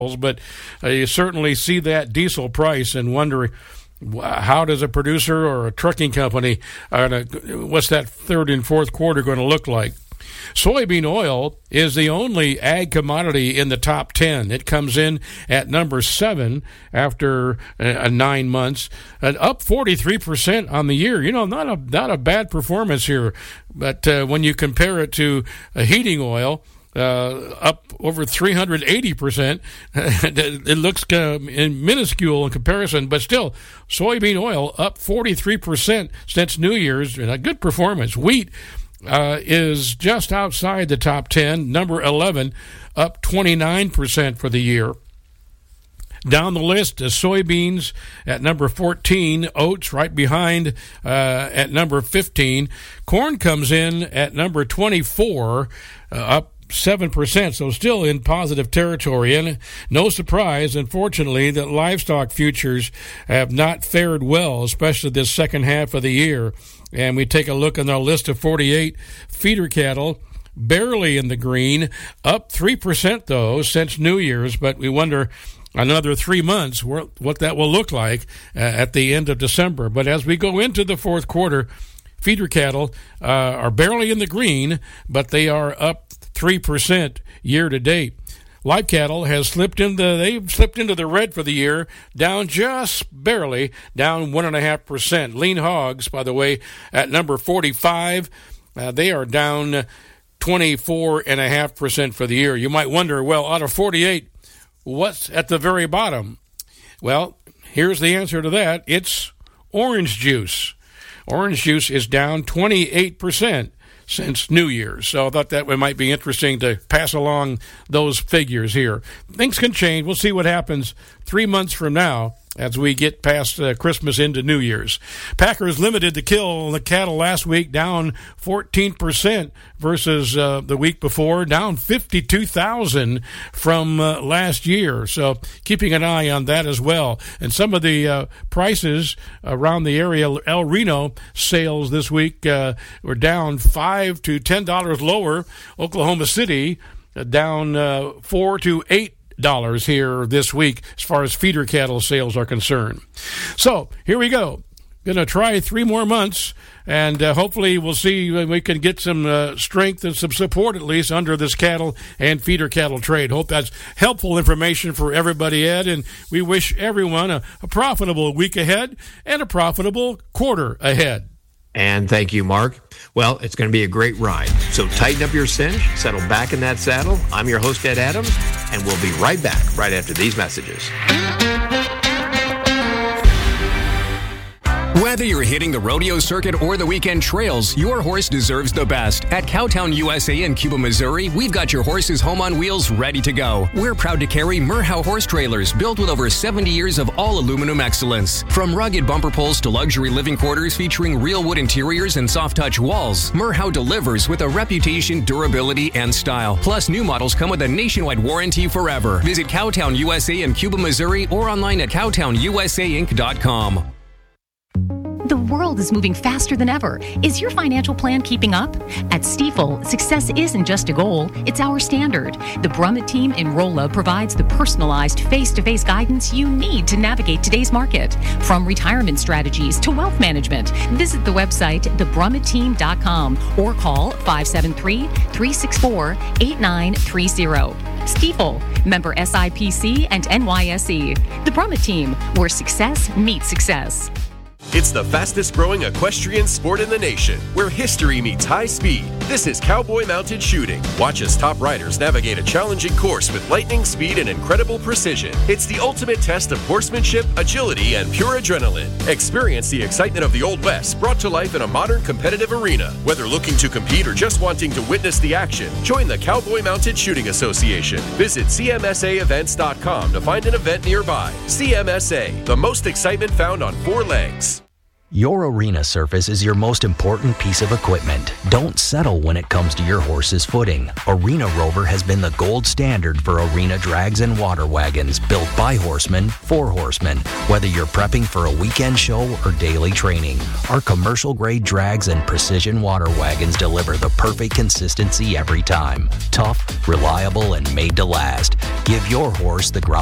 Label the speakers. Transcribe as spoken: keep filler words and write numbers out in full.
Speaker 1: but uh, you certainly see that diesel price and wonder how does a producer or a trucking company, uh, what's that third and fourth quarter going to look like? Soybean oil is the only ag commodity in the top ten. It comes in at number seven after uh, nine months, and up forty-three percent on the year. You know, not a not a bad performance here, but uh, when you compare it to uh, heating oil, Uh, up over three hundred eighty percent. It looks uh, minuscule in comparison, but still, soybean oil up forty-three percent since New Year's, and a good performance. Wheat uh, is just outside the top ten, number eleven, up twenty-nine percent for the year. Down the list is soybeans at number fourteen, oats right behind uh, at number fifteen. Corn comes in at number twenty-four, uh, up seven percent, so still in positive territory. And no surprise, unfortunately, that livestock futures have not fared well, especially this second half of the year. And we take a look on our list of forty-eight feeder cattle, barely in the green, up three percent, though, since New Year's, but we wonder another three months what that will look like uh, at the end of December. But as we go into the fourth quarter, feeder cattle uh, are barely in the green, but they are up three percent year to date. Live cattle has slipped into they've slipped into the red for the year, down just barely, down one and a half percent. Lean hogs, by the way, at number forty-five, uh, they are down twenty-four and a half percent for the year. You might wonder, well, out of forty-eight, what's at the very bottom? Well, here's the answer to that. It's orange juice. Orange juice is down twenty-eight percent since New Year's. So I thought that might be interesting to pass along those figures here. Things can change. We'll see what happens three months from now as we get past uh, Christmas into New Year's. Packers limited the kill the cattle last week, down fourteen percent versus uh, the week before, down fifty-two thousand from uh, last year. So keeping an eye on that as well. And some of the uh, prices around the area, El Reno sales this week uh, were down five to ten dollars lower. Oklahoma City uh, down uh, four to eight dollars here this week as far as feeder cattle sales are concerned. So here we go. Going to try three more months, and uh, hopefully we'll see we can get some uh, strength and some support at least under this cattle and feeder cattle trade. Hope that's helpful information for everybody, Ed, and we wish everyone a, a profitable week ahead and a profitable quarter ahead.
Speaker 2: And thank you, Mark. Well, it's going to be a great ride. So tighten up your cinch, settle back in that saddle. I'm your host, Ed Adams, and we'll be right back right after these messages.
Speaker 3: Whether you're hitting the rodeo circuit or the weekend trails, your horse deserves the best. At Cowtown U S A in Cuba, Missouri, we've got your horse's home on wheels ready to go. We're proud to carry Merhow horse trailers built with over seventy years of all aluminum excellence. From rugged bumper poles to luxury living quarters featuring real wood interiors and soft touch walls, Merhow delivers with a reputation, durability, and style. Plus, new models come with a nationwide warranty forever. Visit Cowtown U S A in Cuba, Missouri or online at cowtown u s a inc dot com.
Speaker 4: The world is moving faster than ever. Is your financial plan keeping up? At Stifel, success isn't just a goal, it's our standard. The Brummett team in Rolla provides the personalized face-to-face guidance you need to navigate today's market. From retirement strategies to wealth management, visit the website the brummett team dot com or call five seven three, three six four, eight nine three zero. Stifel, member S I P C and N Y S E. The Brummett team, where success meets success.
Speaker 5: It's the fastest growing equestrian sport in the nation, where history meets high speed. This is Cowboy Mounted Shooting. Watch as top riders navigate a challenging course with lightning speed and incredible precision. It's the ultimate test of horsemanship, agility, and pure adrenaline. Experience the excitement of the Old West brought to life in a modern competitive arena. Whether looking to compete or just wanting to witness the action, join the Cowboy Mounted Shooting Association. Visit c m s a events dot com to find an event nearby. C M S A, the most excitement found on four legs.
Speaker 6: Your arena surface is your most important piece of equipment. Don't settle when it comes to your horse's footing. Arena Rover has been the gold standard for arena drags and water wagons built by horsemen for horsemen. Whether you're prepping for a weekend show or daily training, our commercial-grade drags and precision water wagons deliver the perfect consistency every time. Tough, reliable, and made to last. Give your horse the ground